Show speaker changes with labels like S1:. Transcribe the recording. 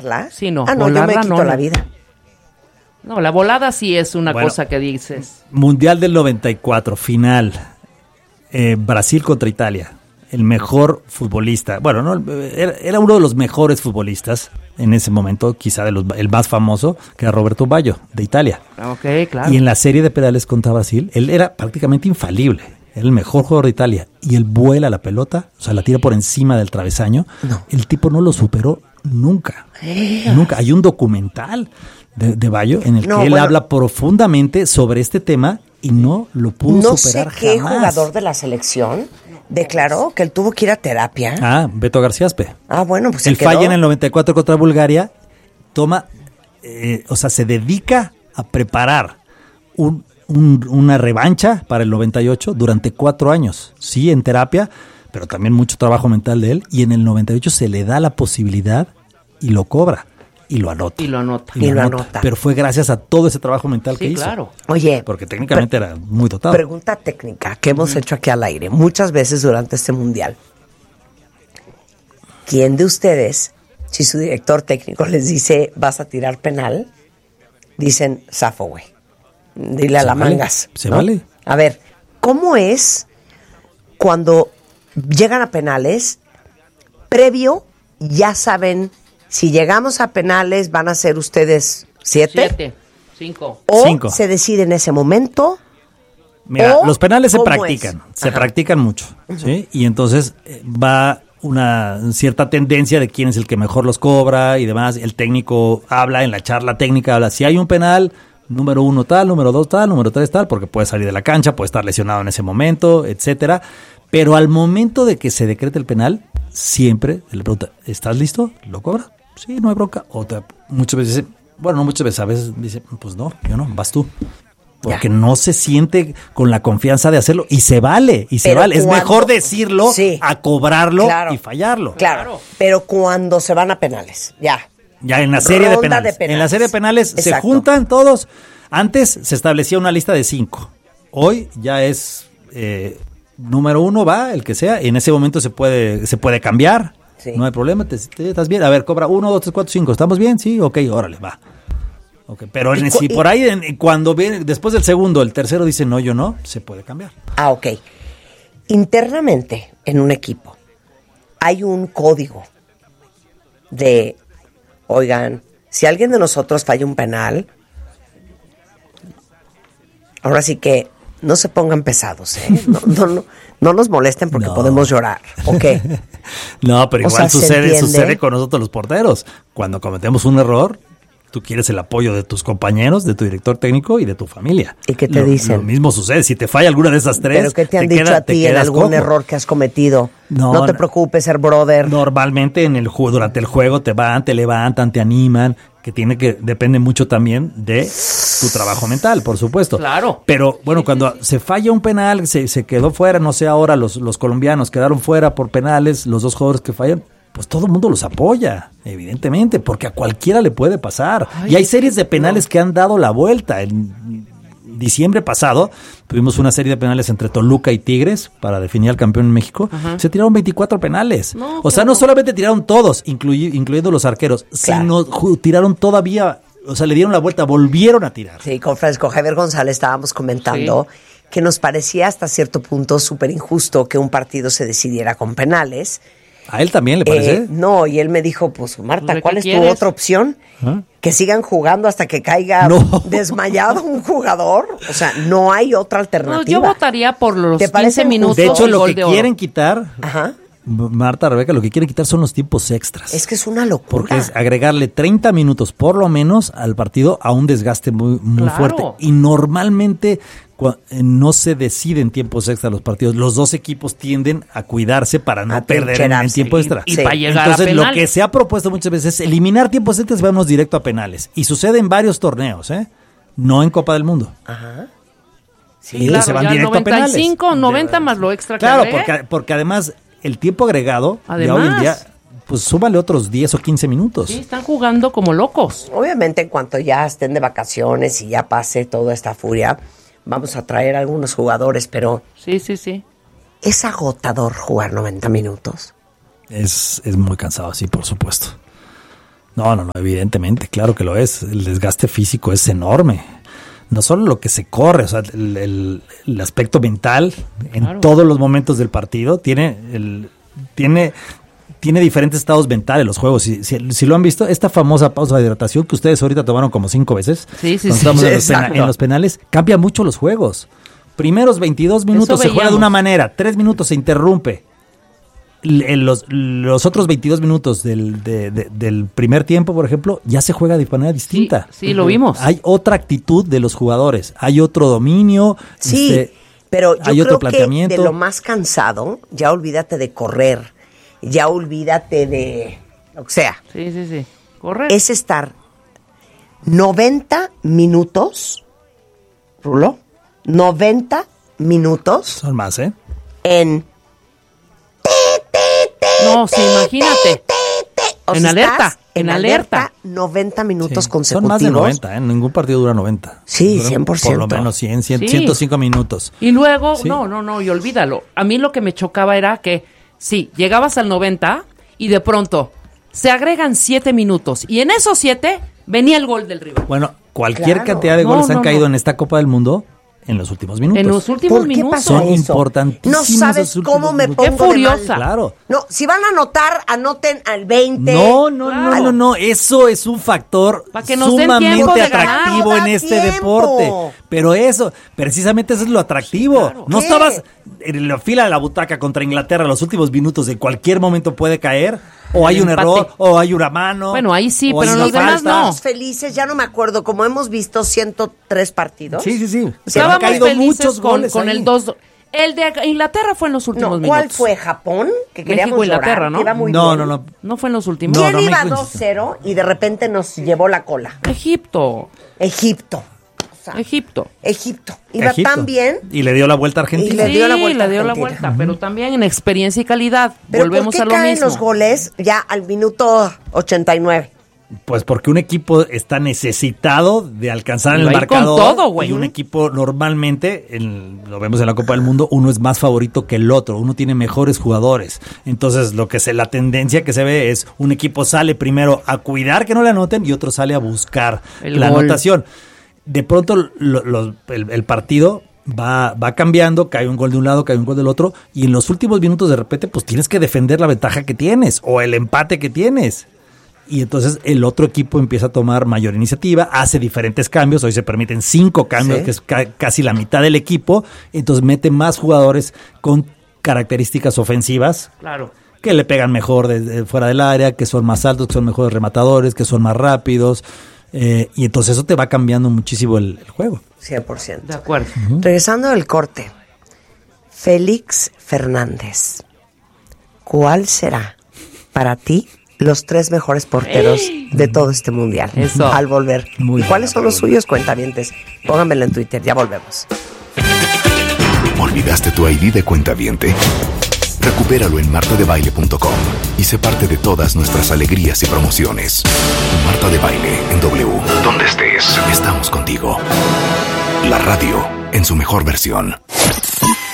S1: volarla.
S2: Sí, no.
S1: Yo me quito la vida.
S2: No, la volada sí es una cosa que dices.
S3: Mundial del 94, final. Brasil contra Italia. El mejor futbolista. Bueno, no, era uno de los mejores futbolistas en ese momento, quizá el más famoso, que era Roberto Baggio, de Italia.
S2: Ok, claro.
S3: Y en la serie de penales contra Brasil, él era prácticamente infalible. Era el mejor jugador de Italia. Y él vuela la pelota, o sea, la tira por encima del travesaño. No. El tipo no lo superó nunca. Nunca. Hay un documental de Baggio en el que él habla profundamente sobre este tema y no lo pudo superar jamás.
S1: No sé qué jugador de la selección declaró que él tuvo que ir a terapia.
S3: Beto García Aspe.
S1: Bueno, pues
S3: él falla en el 94 contra Bulgaria, se dedica a preparar una revancha para el 98 durante 4 años. Sí, en terapia, pero también mucho trabajo mental de él. Y en el 98 se le da la posibilidad y lo cobra. Y lo anota. Pero fue gracias a todo ese trabajo mental que hizo.
S2: Claro.
S1: Oye.
S3: Porque técnicamente era muy dotado.
S1: Pregunta técnica que hemos hecho aquí al aire muchas veces durante este mundial. ¿Quién de ustedes, si su director técnico les dice vas a tirar penal, dicen zafo, güey? Dile a la mangas.
S3: Se vale.
S1: A ver, ¿cómo es cuando llegan a penales? Previo, ya saben, si llegamos a penales, van a ser ustedes 7,
S2: 5.
S1: O 5. Se decide en ese momento.
S3: Mira, los penales se practican. Se practican mucho. ¿Sí? Y entonces va una cierta tendencia de quién es el que mejor los cobra y demás. El técnico habla en la charla técnica, habla si hay un penal, número 1 tal, número 2 tal, número 3 tal, porque puede salir de la cancha, puede estar lesionado en ese momento, etcétera. Pero al momento de que se decrete el penal, siempre le pregunta, ¿estás listo? ¿Lo cobra? Sí, no hay bronca. Muchas veces dice, a veces dice, pues no, yo no, vas tú. Porque no se siente con la confianza de hacerlo. Y se vale, Es mejor decirlo a cobrarlo y fallarlo.
S1: Claro, pero cuando se van a penales, ya
S3: en la serie de penales. En la serie de penales se juntan todos. Antes se establecía una lista de 5. Hoy ya es número 1 va, el que sea. Y en ese momento se puede cambiar. Sí. No hay problema, estás bien. A ver, cobra 1, 2, 3, 4, 5. ¿Estamos bien? Sí, ok, órale, va. Okay, pero si por ahí, cuando viene, después del segundo, el tercero dice no, yo no, se puede cambiar.
S1: Ok. Internamente, en un equipo, hay un código de, oigan, si alguien de nosotros falla un penal, ahora sí que no se pongan pesados, ¿eh? No nos molesten porque podemos llorar, ¿ok?
S3: No, pero igual sucede con nosotros los porteros. Cuando cometemos un error, tú quieres el apoyo de tus compañeros, de tu director técnico y de tu familia.
S1: ¿Y qué te dicen?
S3: Lo mismo sucede. Si te falla alguna de esas 3,
S1: ¿pero qué te han dicho a ti en algún error que has cometido? No te preocupes, ser brother.
S3: Normalmente durante el juego te levantan, te animan, depende mucho también de tu trabajo mental, por supuesto.
S2: Claro.
S3: Pero bueno, cuando se falla un penal, se quedó fuera, no sé ahora, los colombianos quedaron fuera por penales, los 2 jugadores que fallan, pues todo el mundo los apoya, evidentemente, porque a cualquiera le puede pasar. Y hay series de penales que han dado la vuelta. En diciembre pasado tuvimos una serie de penales entre Toluca y Tigres para definir al campeón en México. Se tiraron 24 penales. No solamente tiraron todos, incluyendo los arqueros, sino tiraron todavía, le dieron la vuelta, volvieron a tirar. Sí, con Francisco Javier González estábamos comentando que nos parecía hasta cierto punto súper injusto que un partido se decidiera con penales. ¿A él también le parece?
S1: No, y él me dijo, pues Marta, ¿cuál es tu otra opción? Que sigan jugando hasta que caiga desmayado un jugador. O sea, no hay otra alternativa.
S2: Yo votaría por los 15 minutos.
S3: De hecho, lo que quieren quitar, Marta, Rebeca, lo que quieren quitar son los tiempos extras.
S1: Es que es una locura.
S3: Porque es agregarle 30 minutos por lo menos al partido a un desgaste muy fuerte. Y normalmente no se deciden tiempos extra los partidos. Los 2 equipos tienden a cuidarse para no perder en tiempo extra.
S2: Y para llegar
S3: Entonces,
S2: a penales.
S3: lo que se ha propuesto muchas veces es eliminar tiempos extras y vamos directo a penales. Y sucede en varios torneos, no en Copa del Mundo.
S2: Ajá.
S3: Sí, claro, se van directo
S2: 95, a penales. 90 más lo extra que
S3: claro, porque además el tiempo agregado ya hoy en día, pues súmale otros 10 o 15 minutos.
S2: Sí, están jugando como locos.
S1: Obviamente, en cuanto ya estén de vacaciones y ya pase toda esta furia, vamos a traer a algunos jugadores, pero...
S2: Sí.
S1: ¿Es agotador jugar 90 minutos?
S3: Es muy cansado, sí, por supuesto. No, evidentemente, claro que lo es. El desgaste físico es enorme. No solo lo que se corre, o sea, el aspecto mental en todos los momentos del partido tiene diferentes estados mentales los juegos. Si lo han visto, esta famosa pausa de hidratación que ustedes ahorita tomaron como 5 veces, en los penales, cambia mucho los juegos. Primeros 22 minutos se juega de una manera, 3 minutos se interrumpe. Los otros 22 minutos del primer tiempo, por ejemplo, ya se juega de manera distinta.
S2: Sí, lo vimos.
S3: Hay otra actitud de los jugadores, hay otro dominio.
S1: Sí, pero yo
S3: hay
S1: creo
S3: otro planteamiento.
S1: que de lo más cansado, ya olvídate de correr, ya olvídate de lo que sea.
S2: Sí. Correr.
S1: Es estar 90 minutos, Rulo, 90 minutos.
S3: Son más, ¿eh?
S1: En...
S2: No, sí, imagínate. En alerta.
S1: 90 minutos consecutivos.
S3: Son más de 90, ¿eh? Ningún partido dura 90.
S1: Sí, 100%.
S3: Por lo menos 105 minutos.
S2: Y luego, no, y olvídalo. A mí lo que me chocaba era que, sí, llegabas al 90 y de pronto se agregan 7 minutos. Y en esos 7 venía el gol del rival.
S3: Bueno, cualquier cantidad de goles han caído en esta Copa del Mundo en los últimos minutos.
S2: En los últimos minutos.
S1: Pasa
S3: son
S1: eso?
S3: importantísimos.
S1: No sabes cómo me pongo
S2: Qué furiosa.
S1: de mal.
S3: Claro.
S1: No, si van a anotar, anoten al 20.
S3: No. Eso es un factor
S2: Pa' que nos den tiempo
S3: sumamente
S2: de ganar.
S3: atractivo
S1: No
S3: en
S1: da
S3: este
S1: tiempo.
S3: deporte. Pero precisamente eso es lo atractivo.
S2: Sí, claro.
S3: No
S1: ¿Qué?
S3: estabas en la fila de la butaca contra Inglaterra en los últimos minutos, en cualquier momento puede caer. O hay un
S2: empate.
S3: error, o hay una mano.
S2: Bueno, ahí sí,
S3: o
S2: pero
S3: hay
S2: los
S3: una
S2: demás
S3: falta.
S2: no.
S1: Estamos felices, ya no me acuerdo, como hemos visto 103 partidos.
S3: Sí. Se han
S2: Estábamos
S3: caído
S2: felices
S3: muchos goles
S2: con
S3: ahí.
S2: el 2. El de Inglaterra fue en los últimos
S1: No, ¿cuál
S2: minutos.
S1: fue? ¿Japón? Que queríamos
S2: México, Inglaterra,
S1: llorar,
S2: ¿no?
S1: que iba muy
S3: No.
S1: bien.
S2: No fue en los últimos.
S1: ¿Quién
S3: No,
S1: iba
S3: México
S1: 2-0 y de repente nos llevó la cola?
S2: Egipto.
S1: Egipto. O sea,
S2: Egipto.
S1: Iba
S3: Egipto.
S1: tan bien.
S3: Y le dio la vuelta a Argentina.
S1: Y le dio la vuelta a
S2: le dio la
S1: Argentina.
S2: vuelta, pero también en experiencia y calidad.
S1: Pero
S2: Volvemos
S1: ¿por
S2: a
S1: qué
S2: lo
S1: caen
S2: mismo.
S1: los goles ya al minuto 89?
S3: Pues porque un equipo está necesitado de alcanzar
S2: Y
S3: el
S2: va a ir con
S3: marcador.
S2: todo, güey.
S3: Y un equipo normalmente, lo vemos en la Copa del Mundo, uno es más favorito que el otro, uno tiene mejores jugadores. Entonces la tendencia que se ve es un equipo sale primero a cuidar que no le anoten y otro sale a buscar la
S2: gol.
S3: anotación. De pronto el partido va cambiando, cae un gol de un lado, cae un gol del otro, y en los últimos minutos de repente pues tienes que defender la ventaja que tienes o el empate que tienes. Y entonces el otro equipo empieza a tomar mayor iniciativa, hace diferentes cambios, hoy se permiten 5 cambios,
S1: Sí.
S3: que es casi la mitad del equipo, entonces mete más jugadores con características ofensivas,
S2: Claro.
S3: que le pegan mejor desde fuera del área, que son más altos, que son mejores rematadores, que son más rápidos, y entonces eso te va cambiando muchísimo el juego.
S1: 100%.
S2: De acuerdo.
S1: Regresando del corte, Félix Fernández, ¿cuál será para ti los 3 mejores porteros de todo este mundial?
S2: Eso.
S1: Al volver.
S3: Muy
S1: ¿Y cuáles
S3: buena
S1: son los suyos, cuentavientes? Pónganmelo en Twitter, ya volvemos.
S4: ¿Olvidaste tu ID de cuentaviente? Recupéralo en martadebaile.com y sé parte de todas nuestras alegrías y promociones. Marta de Baile en W. Donde estés, estamos contigo. La radio en su mejor versión.